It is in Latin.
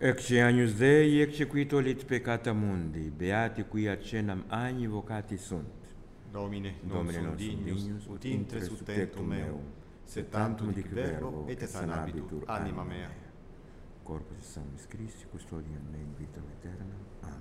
Ecce agnus Dei, ecce qui tollit peccata mundi, beati qui accenam agni vocati sunt. Domine, non Domine sum non sum dignus, dignus, ut intre su tentum meum, sed tantum dic verbo, et sanabitur anima mea. Corpus Sanctus Christi, custodiam me in vitam aeternam. Amen.